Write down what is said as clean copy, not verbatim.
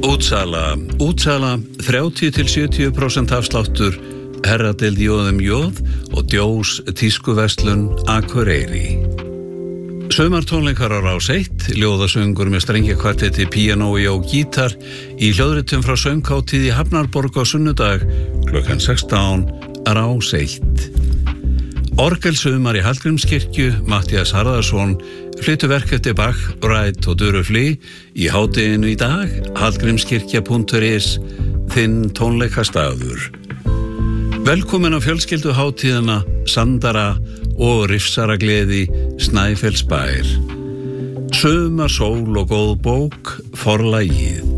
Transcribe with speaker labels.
Speaker 1: Útsala 30-70% afsláttur, herradeild Jóðum Jóð og Djós tískuverslun Akureyri. Saumartónleikar á Rás 1, ljóðasöngur með strengjakvartetti, píanói og gítar í hljóðritum frá sönghátíð í Hafnarborg á sunnudag klukkan 16, Rás 1. Orgelsumar í Hallgrímskirkju, Matthías Harðarson flytur verk eftir Bach, Wright og Duru Fli í hádeginu í dag, hallgrímskirkja.is, þinn tónleikastaður. Velkomin á fjölskylduhátíðina, Sandara og Rifsaragleði, Snæfellsbær. Sumar, sól og góð bók, Forlagið.